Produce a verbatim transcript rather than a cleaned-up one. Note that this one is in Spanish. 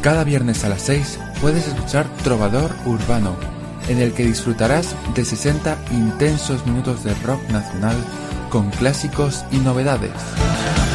Cada viernes a las seis puedes escuchar Trovador Urbano, en el que disfrutarás de sesenta intensos minutos de rock nacional con clásicos y novedades.